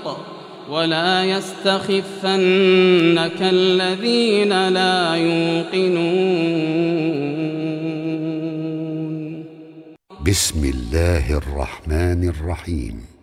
ولا يستخفنك الذين لا يوقنون. بسم الله الرحمن الرحيم.